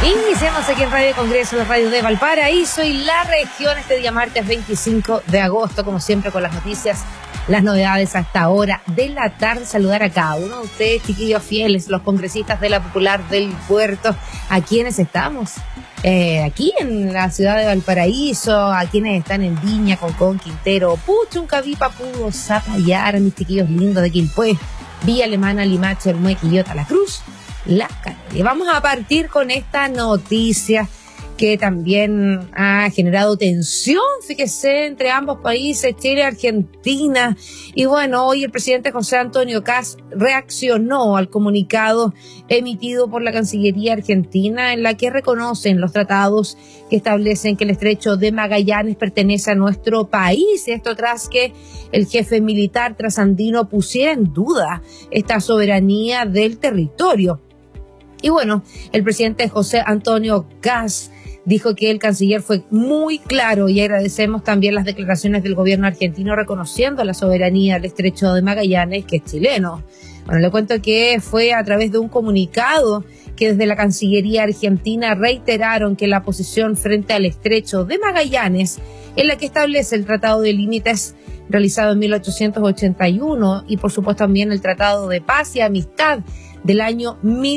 Iniciamos aquí en Radio Congreso, la radio de Valparaíso y la región este día martes 25 de agosto, como siempre con las noticias, las novedades hasta ahora de la tarde. Saludar a cada uno de ustedes, chiquillos fieles, los congresistas de la Popular del Puerto, a quienes estamos aquí en la ciudad de Valparaíso, a quienes están en Viña, Concón, Quintero, Puchuncaví, Papudo, Zapallar, a mis chiquillos lindos de Quilpué, Villa Alemana, Limache, Olmué, Quillota, La Cruz, La Canaria. Vamos a partir con esta noticia que también ha generado tensión, fíjese, entre ambos países, Chile y Argentina. Y bueno, hoy el presidente José Antonio Kast reaccionó al comunicado emitido por la Cancillería argentina, en la que reconocen los tratados que establecen que el estrecho de Magallanes pertenece a nuestro país. Esto tras que el jefe militar trasandino pusiera en duda esta soberanía del territorio. Y bueno, el presidente José Antonio Kast dijo que el canciller fue muy claro, y agradecemos también las declaraciones del gobierno argentino reconociendo la soberanía del estrecho de Magallanes, que es chileno. Bueno, le cuento que fue a través de un comunicado que desde la Cancillería argentina reiteraron que la posición frente al estrecho de Magallanes, en la que establece el Tratado de Límites realizado en 1881 y por supuesto también el Tratado de Paz y Amistad del año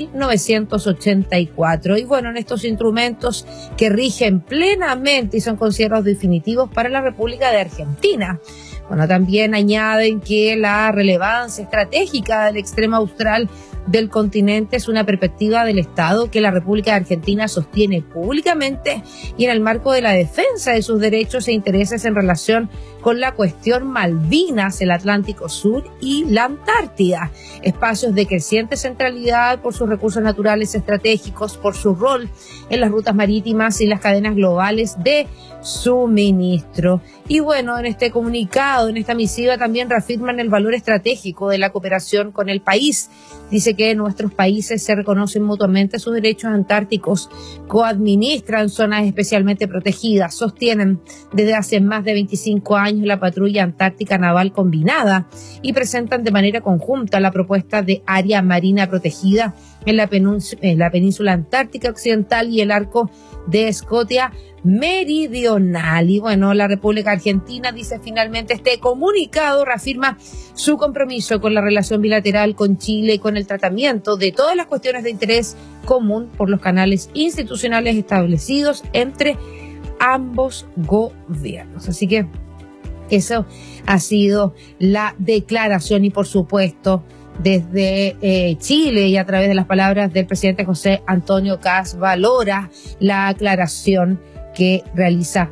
1984. Y bueno, en estos instrumentos que rigen plenamente y son considerados definitivos para la República de Argentina. Bueno, también añaden que la relevancia estratégica del extremo austral del continente es una perspectiva del Estado que la República de Argentina sostiene públicamente y en el marco de la defensa de sus derechos e intereses en relación con la cuestión Malvinas, el Atlántico Sur y la Antártida, espacios de creciente centralidad por sus recursos naturales estratégicos, por su rol en las rutas marítimas y las cadenas globales de suministro. Y bueno, en este comunicado, en esta misiva, también reafirman el valor estratégico de la cooperación con el país. Dice que nuestros países se reconocen mutuamente sus derechos antárticos, coadministran zonas especialmente protegidas, sostienen desde hace más de 25 años la patrulla antártica naval combinada y presentan de manera conjunta la propuesta de área marina protegida en la península antártica occidental y el arco de Escocia meridional. Y bueno, la República Argentina, dice finalmente este comunicado, reafirma su compromiso con la relación bilateral con Chile y con el tratamiento de todas las cuestiones de interés común por los canales institucionales establecidos entre ambos gobiernos. Así que eso ha sido la declaración y por supuesto desde Chile y a través de las palabras del presidente José Antonio Kast valora la aclaración que realizó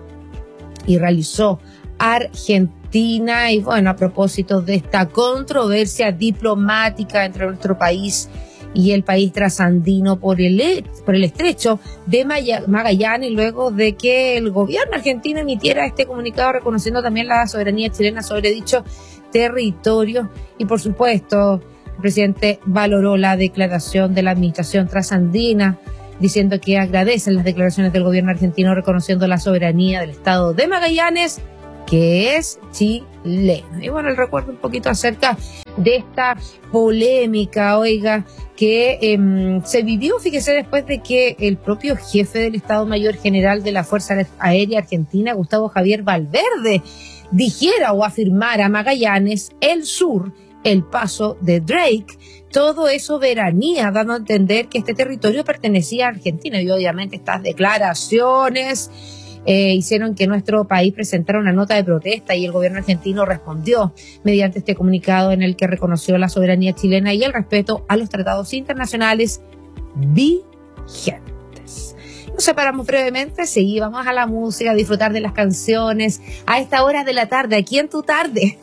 Argentina. Y bueno, a propósito de esta controversia diplomática entre nuestro país y el país trasandino por el estrecho de Magallanes, luego de que el gobierno argentino emitiera este comunicado reconociendo también la soberanía chilena sobre dicho territorio. Y por supuesto, el presidente valoró la declaración de la administración trasandina, diciendo que agradecen las declaraciones del gobierno argentino reconociendo la soberanía del estado de Magallanes, que es chileno. Y bueno, el recuerdo un poquito acerca de esta polémica, oiga, que se vivió, fíjese, después de que el propio jefe del Estado Mayor General de la Fuerza Aérea Argentina, Gustavo Javier Valverde, dijera o afirmara Magallanes, el sur, el paso de Drake, todo es soberanía, dando a entender que este territorio pertenecía a Argentina. Y obviamente estas declaraciones hicieron que nuestro país presentara una nota de protesta y el gobierno argentino respondió mediante este comunicado en el que reconoció la soberanía chilena y el respeto a los tratados internacionales vigentes. Nos separamos brevemente, seguimos a la música, a disfrutar de las canciones a esta hora de la tarde, aquí en Tu Tarde.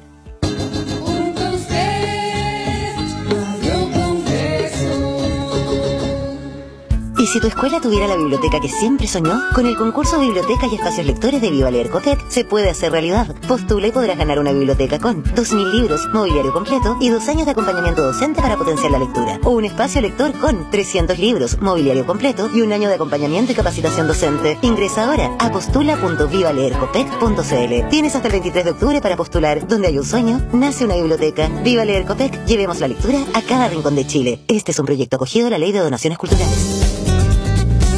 ¿Y si tu escuela tuviera la biblioteca que siempre soñó? Con el concurso Bibliotecas y Espacios Lectores de Viva Leer Copec se puede hacer realidad. Postula y podrás ganar una biblioteca con 2.000 libros, mobiliario completo y 2 años de acompañamiento docente para potenciar la lectura. O un espacio lector con 300 libros, mobiliario completo y 1 año de acompañamiento y capacitación docente. Ingresa ahora a postula.vivaleercopec.cl. Tienes hasta el 23 de octubre para postular. Donde hay un sueño, nace una biblioteca. Viva Leer Copec, llevemos la lectura a cada rincón de Chile. Este es un proyecto acogido a la Ley de Donaciones Culturales.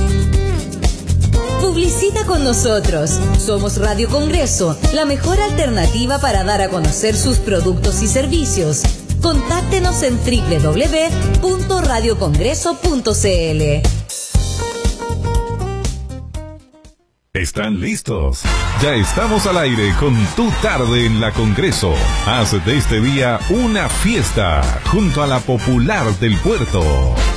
Publicita con nosotros. Somos Radio Congreso, la mejor alternativa para dar a conocer sus productos y servicios. Contáctenos en www.radiocongreso.cl. ¿Están listos? Ya estamos al aire con Tu Tarde en la Congreso. Haz de este día una fiesta junto a la Popular del Puerto.